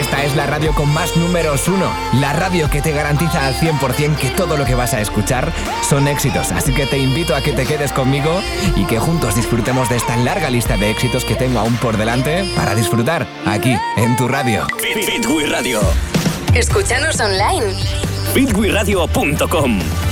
Esta es la radio con más números 1, la radio que te garantiza al 100% que todo lo que vas a escuchar son éxitos. Así que te invito a que te quedes conmigo y que juntos disfrutemos de esta larga lista de éxitos que tengo aún por delante para disfrutar aquí en tu radio. Fit Radio. Escúchanos online. fitwiradio.com